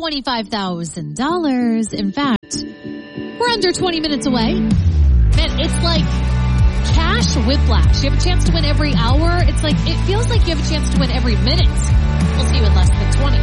$25,000. In fact, we're under 20 minutes away. Man, it's like cash whiplash. You have a chance to win every hour. It feels like you have a chance to win every minute. We'll see you in less than 20.